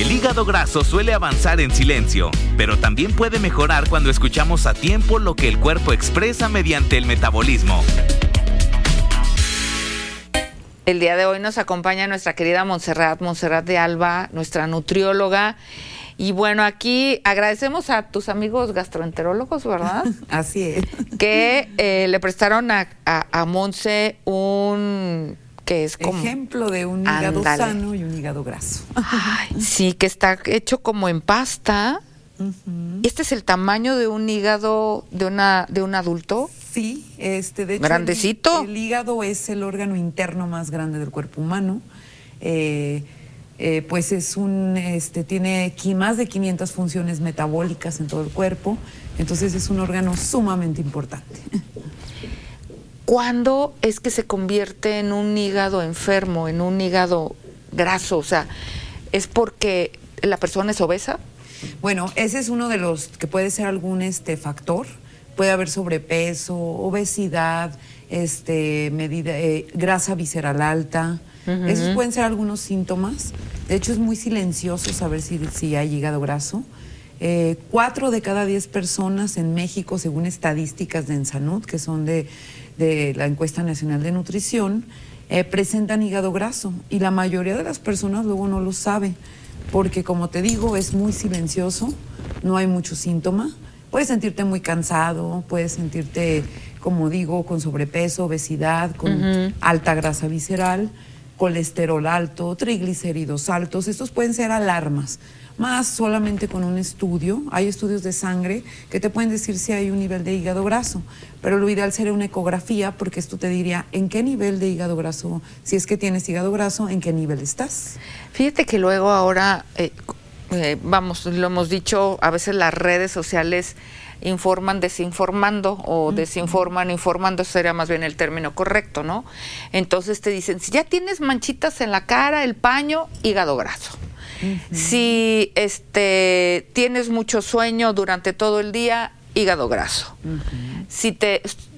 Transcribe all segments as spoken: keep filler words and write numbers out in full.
El hígado graso suele avanzar en silencio, pero también puede mejorar cuando escuchamos a tiempo lo que el cuerpo expresa mediante el metabolismo. El día de hoy nos acompaña nuestra querida Montserrat, Montserrat de Alba, nuestra nutrióloga. Y bueno, aquí agradecemos a tus amigos gastroenterólogos, ¿verdad? Así es. Que eh, le prestaron a, a, a Monse un... que es como ejemplo de un hígado Ándale. sano y un hígado graso. Ay, sí, que está hecho como en pasta. Uh-huh. ¿Este es el tamaño de un hígado de una de un adulto? Sí, este de hecho grandecito. El, el hígado es el órgano interno más grande del cuerpo humano. Eh, eh, pues es un este tiene más de quinientas funciones metabólicas en todo el cuerpo, entonces es un órgano sumamente importante. ¿Cuándo es que se convierte en un hígado enfermo, en un hígado graso? O sea, ¿es porque la persona es obesa? Bueno, ese es uno de los que puede ser algún este factor. Puede haber sobrepeso, obesidad, este, medida, eh, grasa visceral alta. Uh-huh. Esos pueden ser algunos síntomas. De hecho, es muy silencioso saber si, si hay hígado graso. Eh, cuatro de cada diez personas en México, según estadísticas de Ensanud, que son de, de la Encuesta Nacional de Nutrición, eh, presentan hígado graso. Y la mayoría de las personas luego no lo sabe, porque como te digo, es muy silencioso, no hay mucho síntoma. Puedes sentirte muy cansado, puedes sentirte, como digo, con sobrepeso, obesidad, con uh-huh. alta grasa visceral, colesterol alto, triglicéridos altos. Estos pueden ser alarmas. Más solamente con un estudio, hay estudios de sangre que te pueden decir si hay un nivel de hígado graso, pero lo ideal sería una ecografía, porque esto te diría en qué nivel de hígado graso, si es que tienes hígado graso, en qué nivel estás. Fíjate que luego ahora, eh, eh, vamos, lo hemos dicho, a veces las redes sociales informan desinformando o uh-huh. desinforman informando, sería más bien el término correcto, ¿no? Entonces te dicen, si ya tienes manchitas en la cara, el paño, hígado graso. Uh-huh. Si este tienes mucho sueño durante todo el día, hígado graso. Uh-huh. Si te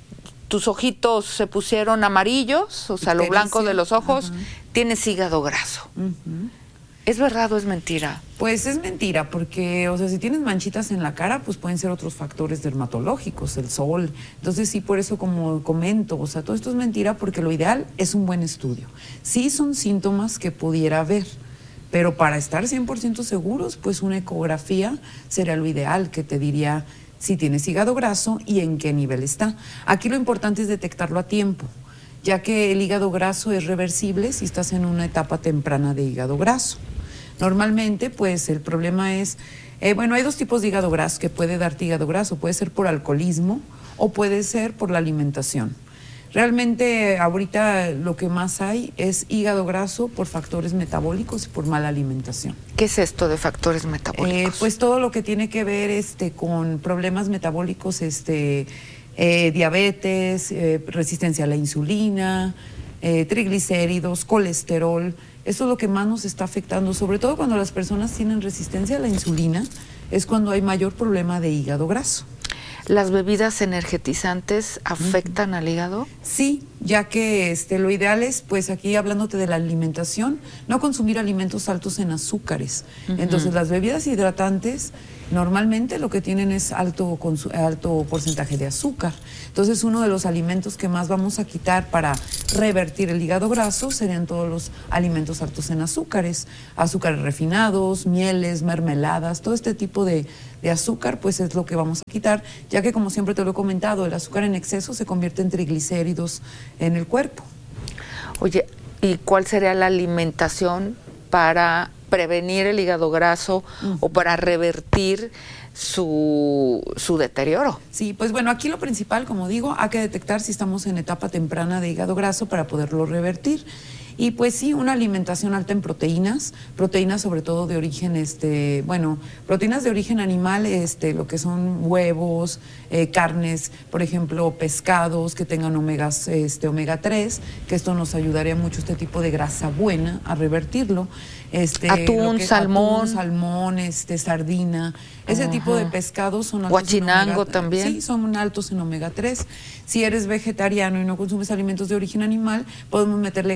tus ojitos se pusieron amarillos, o sea, lo blanco de los ojos, uh-huh. tienes hígado graso. Uh-huh. ¿Es verdad o es mentira? Pues es mentira, porque, o sea, si tienes manchitas en la cara, pues pueden ser otros factores dermatológicos, el sol. Entonces sí, por eso como comento, o sea, todo esto es mentira, porque lo ideal es un buen estudio. Sí son síntomas que pudiera haber, pero para estar cien por ciento seguros, pues una ecografía sería lo ideal, que te diría si tienes hígado graso y en qué nivel está. Aquí lo importante es detectarlo a tiempo, ya que el hígado graso es reversible si estás en una etapa temprana de hígado graso. Normalmente, pues el problema es, eh, bueno, hay dos tipos de hígado graso que puede darte hígado graso. Puede ser por alcoholismo o puede ser por la alimentación. Realmente ahorita lo que más hay es hígado graso por factores metabólicos y por mala alimentación. ¿Qué es esto de factores metabólicos? Eh, pues todo lo que tiene que ver este, con problemas metabólicos, este, eh, diabetes, eh, resistencia a la insulina, eh, triglicéridos, colesterol. Eso es lo que más nos está afectando, sobre todo cuando las personas tienen resistencia a la insulina, es cuando hay mayor problema de hígado graso. ¿Las bebidas energetizantes afectan uh-huh. al hígado? Sí, ya que este, lo ideal es, pues aquí hablándote de la alimentación, no consumir alimentos altos en azúcares. Uh-huh. Entonces las bebidas hidratantes normalmente lo que tienen es alto, alto porcentaje de azúcar. Entonces uno de los alimentos que más vamos a quitar para revertir el hígado graso serían todos los alimentos altos en azúcares, azúcares refinados, mieles, mermeladas, todo este tipo de, de azúcar, pues es lo que vamos a quitar, ya que como siempre te lo he comentado, el azúcar en exceso se convierte en triglicéridos en el cuerpo. Oye, ¿y cuál sería la alimentación para prevenir el hígado graso uh-huh. o para revertir su, su deterioro? Sí, pues bueno, aquí lo principal, como digo, hay que detectar si estamos en etapa temprana de hígado graso para poderlo revertir. Y pues sí, una alimentación alta en proteínas, proteínas sobre todo de origen, este, bueno, proteínas de origen animal, este, lo que son huevos, eh, carnes, por ejemplo, pescados que tengan omegas, este, omega tres, que esto nos ayudaría mucho, este tipo de grasa buena, a revertirlo. Este, atún, salmón. Atún, salmón, este, sardina, ese Ajá. tipo de pescados son altos. Guachinango en omega, también. Sí, son altos en omega tres. Si eres vegetariano y no consumes alimentos de origen animal, podemos meterle grasas buenas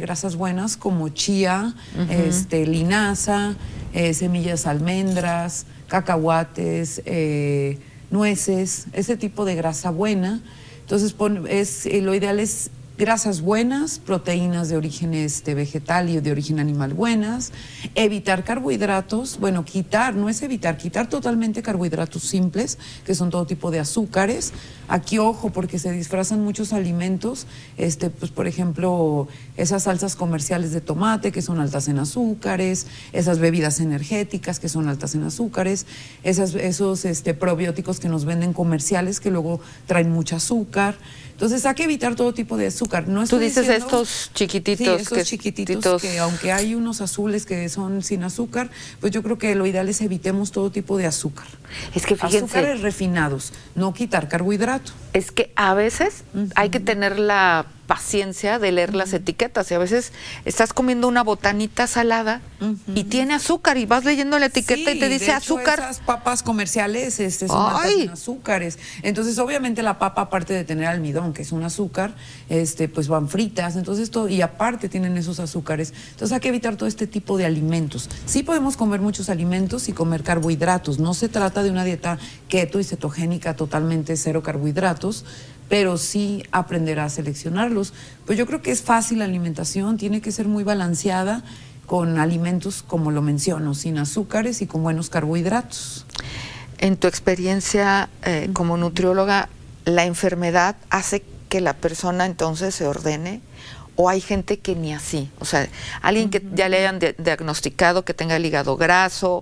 buenas como chía, uh-huh. este, linaza, eh, semillas almendras, cacahuates, eh, nueces, ese tipo de grasa buena. Entonces, pon, es, eh, lo ideal es grasas buenas, proteínas de origen este, vegetal y de origen animal buenas, evitar carbohidratos, bueno, quitar, no es evitar, quitar totalmente carbohidratos simples, que son todo tipo de azúcares. Aquí, ojo, porque se disfrazan muchos alimentos, este, pues, por ejemplo, esas salsas comerciales de tomate que son altas en azúcares, esas bebidas energéticas que son altas en azúcares, esas, esos este, probióticos que nos venden comerciales que luego traen mucho azúcar. Entonces hay que evitar todo tipo de azúcar. No Tú dices diciendo, estos chiquititos. Sí, esos que, chiquititos titos... que aunque hay unos azules que son sin azúcar, pues yo creo que lo ideal es evitemos todo tipo de azúcar. Es que fíjense. Azúcares refinados, no quitar carbohidrato. Es que a veces uh-huh. hay que tener la paciencia de leer uh-huh. las etiquetas y a veces estás comiendo una botanita salada uh-huh. y tiene azúcar y vas leyendo la etiqueta sí, y te dice de hecho, azúcar. Esas papas comerciales este, son altas en azúcares. Entonces, obviamente la papa, aparte de tener almidón, que es un azúcar, este, pues van fritas, entonces todo, y aparte tienen esos azúcares. Entonces hay que evitar todo este tipo de alimentos. Sí podemos comer muchos alimentos y comer carbohidratos. No se trata de una dieta keto y cetogénica totalmente cero carbohidratos, pero sí aprender a seleccionarlos. Pues yo creo que es fácil la alimentación, tiene que ser muy balanceada con alimentos, como lo menciono, sin azúcares y con buenos carbohidratos. En tu experiencia eh, como nutrióloga, ¿la enfermedad hace que la persona entonces se ordene? ¿O hay gente que ni así? O sea, alguien que ya le hayan de- diagnosticado que tenga el hígado graso,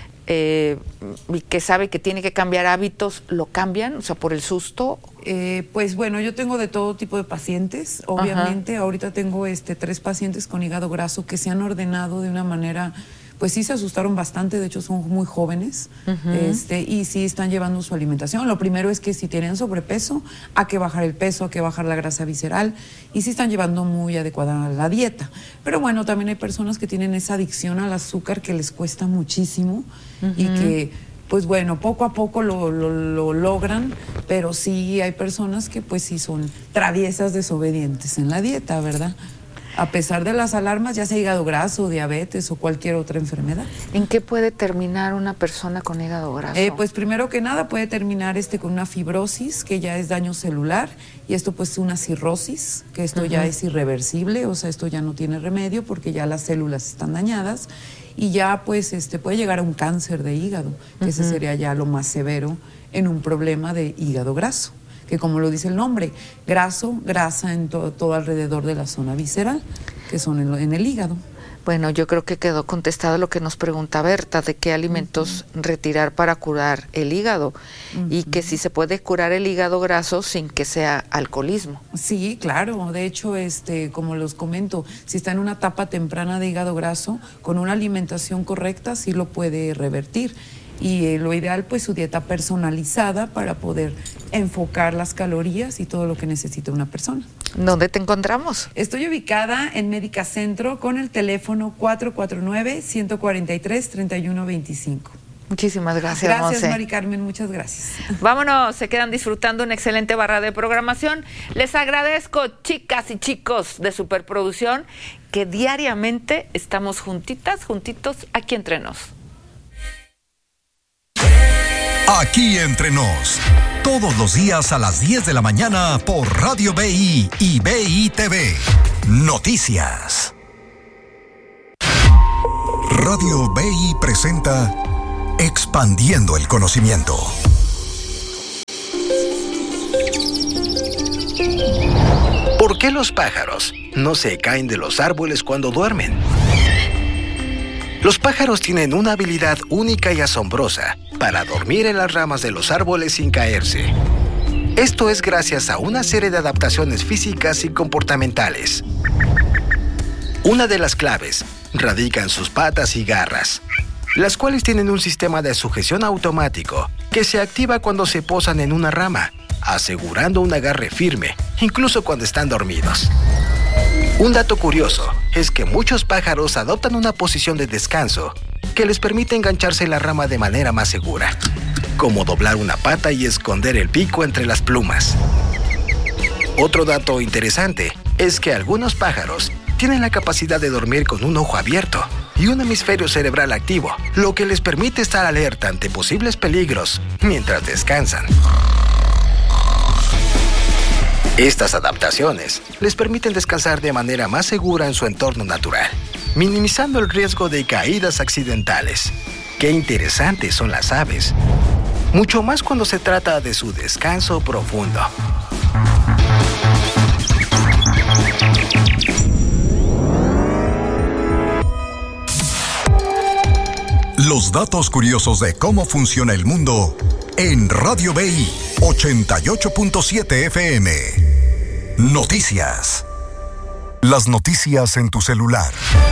Eh, y que sabe que tiene que cambiar hábitos, ¿lo cambian? O sea, por el susto. Eh, pues bueno, yo tengo de todo tipo de pacientes, obviamente. Ajá. Ahorita tengo este tres pacientes con hígado graso que se han ordenado de una manera, pues sí se asustaron bastante, de hecho son muy jóvenes, uh-huh. este, y sí están llevando su alimentación. Lo primero es que si tienen sobrepeso, hay que bajar el peso, hay que bajar la grasa visceral, y sí están llevando muy adecuada la dieta. Pero bueno, también hay personas que tienen esa adicción al azúcar que les cuesta muchísimo, uh-huh. y que, pues bueno, poco a poco lo, lo, lo logran, pero sí hay personas que pues sí son traviesas, desobedientes en la dieta, ¿verdad? A pesar de las alarmas, ya sea hígado graso, diabetes o cualquier otra enfermedad. ¿En qué puede terminar una persona con hígado graso? Eh, pues primero que nada puede terminar este con una fibrosis, que ya es daño celular, y esto pues una cirrosis, que esto uh-huh. ya es irreversible, o sea, esto ya no tiene remedio porque ya las células están dañadas, y ya pues este puede llegar a un cáncer de hígado, que uh-huh. ese sería ya lo más severo en un problema de hígado graso, que como lo dice el nombre, graso, grasa en to- todo alrededor de la zona visceral, que son en, lo, en el hígado. Bueno, yo creo que quedó contestado lo que nos pregunta Berta, de qué alimentos uh-huh. retirar para curar el hígado, uh-huh. y que si se puede curar el hígado graso sin que sea alcoholismo. Sí, claro, de hecho, este, como los comento, si está en una etapa temprana de hígado graso, con una alimentación correcta sí lo puede revertir. Y eh, lo ideal, pues su dieta personalizada para poder enfocar las calorías y todo lo que necesita una persona. ¿Dónde te encontramos? Estoy ubicada en Médica Centro con el teléfono cuatro cuatro nueve, uno cuatro tres, tres uno dos cinco. Muchísimas gracias, Gracias, Monse. Mari Carmen, muchas gracias. Vámonos, se quedan disfrutando una excelente barra de programación. Les agradezco, chicas y chicos de Superproducción, que diariamente estamos juntitas, juntitos, aquí entre nos. Aquí entre nos, todos los días a las diez de la mañana por Radio B I y B I T V. Noticias. Radio B I presenta Expandiendo el Conocimiento. ¿Por qué los pájaros no se caen de los árboles cuando duermen? Los pájaros tienen una habilidad única y asombrosa para dormir en las ramas de los árboles sin caerse. Esto es gracias a una serie de adaptaciones físicas y comportamentales. Una de las claves radica en sus patas y garras, las cuales tienen un sistema de sujeción automático que se activa cuando se posan en una rama, asegurando un agarre firme, incluso cuando están dormidos. Un dato curioso es que muchos pájaros adoptan una posición de descanso que les permite engancharse en la rama de manera más segura, como doblar una pata y esconder el pico entre las plumas. Otro dato interesante es que algunos pájaros tienen la capacidad de dormir con un ojo abierto y un hemisferio cerebral activo, lo que les permite estar alerta ante posibles peligros mientras descansan. Estas adaptaciones les permiten descansar de manera más segura en su entorno natural, minimizando el riesgo de caídas accidentales. Qué interesantes son las aves, mucho más cuando se trata de su descanso profundo. Los datos curiosos de cómo funciona el mundo en Radio B I ochenta y ocho punto siete F M. Noticias. Las noticias en tu celular.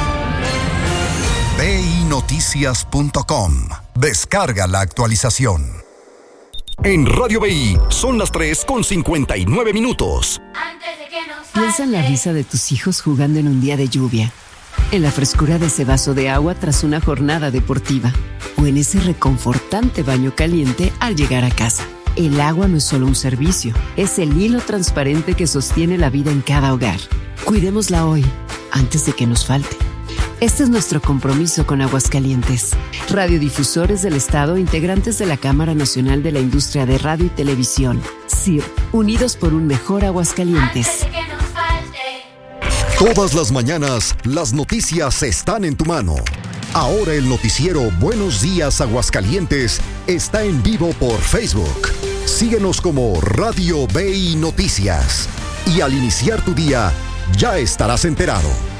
B I noticias punto com. Descarga la actualización. En Radio B I son las tres con cincuenta y nueve minutos. Piensa en la risa de tus hijos jugando en un día de lluvia, en la frescura de ese vaso de agua tras una jornada deportiva, o en ese reconfortante baño caliente al llegar a casa. El agua no es solo un servicio, es el hilo transparente que sostiene la vida en cada hogar. Cuidémosla hoy, antes de que nos falte. Este es nuestro compromiso con Aguascalientes. Radiodifusores del Estado, integrantes de la Cámara Nacional de la Industria de Radio y Televisión. C I R, unidos por un mejor Aguascalientes. Todas las mañanas, las noticias están en tu mano. Ahora el noticiero Buenos Días Aguascalientes está en vivo por Facebook. Síguenos como Radio B I Noticias. Y al iniciar tu día, ya estarás enterado.